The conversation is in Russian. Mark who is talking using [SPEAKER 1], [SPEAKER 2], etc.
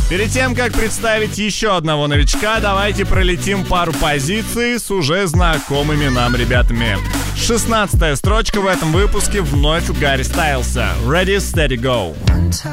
[SPEAKER 1] Перед тем, как представить еще одного новичка, давайте пролетим пару позиций с уже знакомыми нам ребятами. 16-я строчка в этом выпуске вновь у Гарри Стайлса. Ready, steady, go.